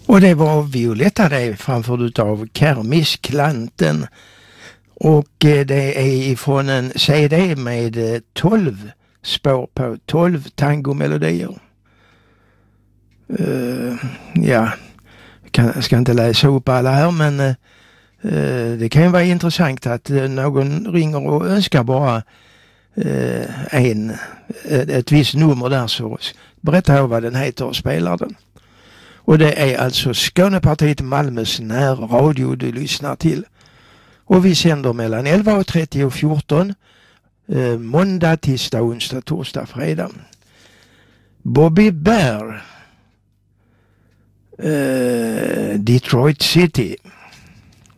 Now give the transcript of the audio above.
Och det var Violetta det, framförd av Kermisklanten. Och det är ifrån en CD med 12 spår på, 12 tangomelodier. Ja, jag ska inte läsa upp alla här, men det kan ju vara intressant att någon ringer och önskar bara ett visst nummer där, så berättar jag vad den heter och spelar den. Och det är alltså Skånepartiet Malmös närradio du lyssnar till. Och vi sänder mellan 11.30 och 14 måndag, tisdag, onsdag, torsdag, fredag. Bobby Bear, Detroit City.